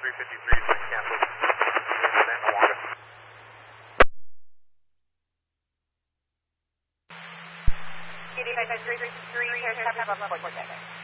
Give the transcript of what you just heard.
353 is canceled. Incident in Wanda. KD 553, here's 7 Port Check.